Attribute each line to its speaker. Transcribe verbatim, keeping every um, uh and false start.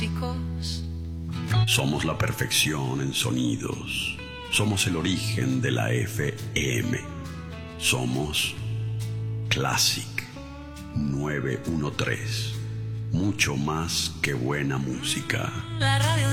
Speaker 1: músicos.
Speaker 2: Somos la perfección en sonidos. Somos el origen de la F M. Somos Classic novecientos trece. Mucho más que buena música.
Speaker 1: La radio